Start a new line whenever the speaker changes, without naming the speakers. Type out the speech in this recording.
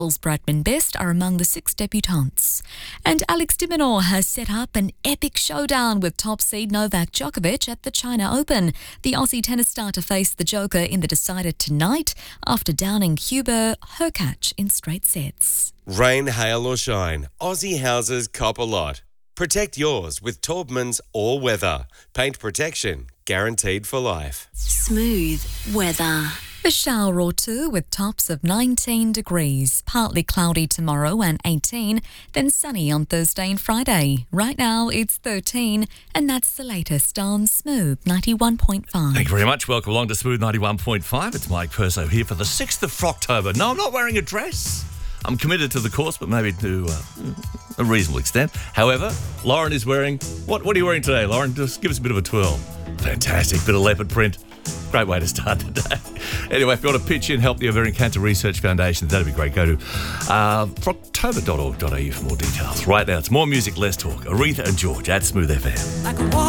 Bradman Best are among the 6 debutantes. And Alex de Minaur has set up an epic showdown with top seed Novak Djokovic at the China Open. The Aussie tennis star to face the Joker in the decider tonight after downing Hubert Hurkacz in straight sets.
Rain, hail or shine, Aussie houses cop a lot. Protect yours with Taubman's All Weather. Paint protection guaranteed for life.
Smooth weather.
A shower or two with tops of 19 degrees. Partly cloudy tomorrow and 18, then sunny on Thursday and Friday. Right now it's 13, and that's the latest on Smooth 91.5.
Thank you very much. Welcome along to Smooth 91.5. It's Mike Perso here for the 6th of October. No, I'm not wearing a dress. I'm committed to the course, but maybe to a reasonable extent. However, Lauren is wearing... What are you wearing today, Lauren? Just give us a bit of a twirl. Fantastic. Bit of leopard print. Great way to start the day. Anyway, if you want to pitch in, help the Ovarian Cancer Research Foundation, that'd be great. Go to froctober.org.au for more details. Right now, it's more music, less talk. Aretha and George at Smooth FM.